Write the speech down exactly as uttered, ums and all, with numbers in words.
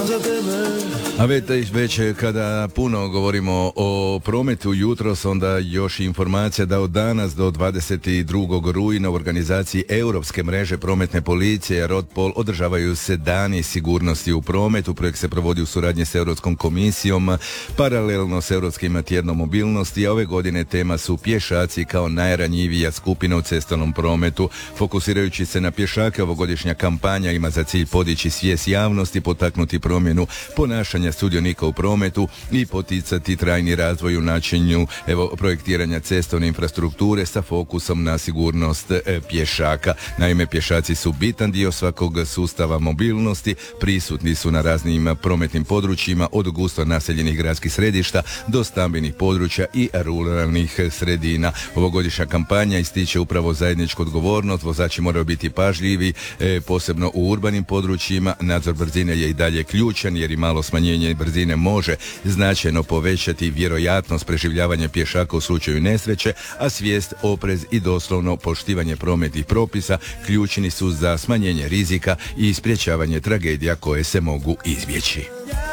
A već, već kada puno govorimo o prometu jutros, onda još informacija da od danas do dvadeset drugog rujna u organizaciji Europske mreže prometne policije Rodpol održavaju se dani sigurnosti u prometu. Projekt se provodi u suradnji s Europskom komisijom, paralelno s Europskim tjednom mobilnosti, a ove godine tema su pješaci kao najranjivija skupina u cestovnom prometu. Fokusirajući se na pješake, ovogodišnja kampanja ima za cilj podići svijest javnosti, potaknuti promjenu ponašanja sudionika u prometu i poticati trajni razvoj u načinu evo, projektiranja cestovne infrastrukture sa fokusom na sigurnost e, pješaka. Naime, pješaci su bitan dio svakog sustava mobilnosti, prisutni su na raznim prometnim područjima od gusto naseljenih gradskih središta do stambenih područja i ruralnih sredina. Ovogodišnja kampanja ističe upravo zajedničku odgovornost, vozači moraju biti pažljivi, e, posebno u urbanim područjima. Nadzor brzine je i dalje ključan jer i malo smanjenje brzine može značajno povećati vjerojatnost preživljavanja pješaka u slučaju nesreće, a svijest, oprez i doslovno poštivanje prometnih propisa ključni su za smanjenje rizika i sprječavanje tragedija koje se mogu izbjeći.